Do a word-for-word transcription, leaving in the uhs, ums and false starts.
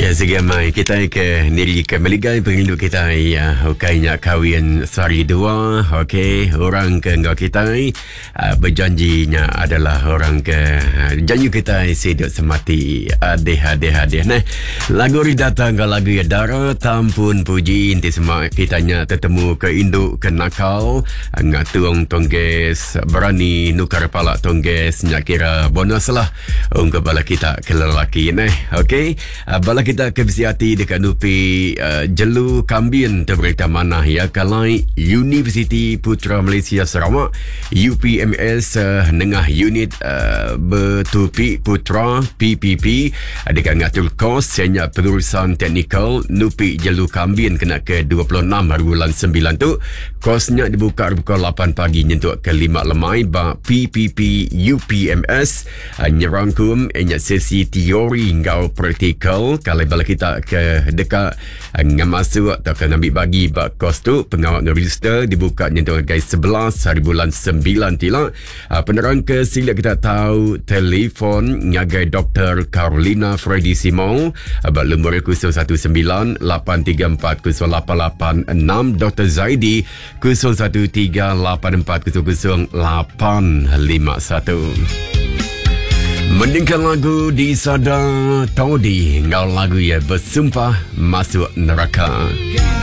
Ya, segamai kita ke niri ke meligai perindu kita ya, ukainya kahwin sehari dua, okey, orang ke ngau kita uh, berjanjinya adalah orang ke uh, janji kita hidup semati adeh adeh adeh nah. Lagu ri datang ke lagu ya dara tampun puji inti semua kitanya tetemu ke induk ke nakal ngatuang tongges berani nukar palak tongges nyak kira bonus lah untuk bala kita ke lelaki nah. Okey, uh, bala kita ke hati dekat nupi uh, jelu kambin terberita mana ya kalai Universiti Putra Malaysia Sarawak U P M S uh, nengah unit uh, bertupi putra P P P uh, dekat ngatur kos senya penerusan teknikal nupi jelu kambin kena ke dua puluh enam bulan sembilan tu kosnya dibuka pukul lapan pagi nyentuh ke lima lemai ba P P P U P M S uh, nyerangkum enya sesi teori ngau praktikal kalau bala kita ke dekat ngamasu atau ke ambil bagi bak kos tu pengawal register dibuka nyentuh guys sebelas hari bulan sembilan tilak uh, penerang ke sila kita tahu telefon ngagai Doktor Carolina Freddy Simon abak lumur kosong satu sembilan lapan tiga empat kosong lapan lapan enam Doktor Zaidi kosong satu tiga lapan empat kosong kosong lapan lima satu. Mendingkan lagu di Sada Todi ngau lagu ya bersumpah masuk neraka.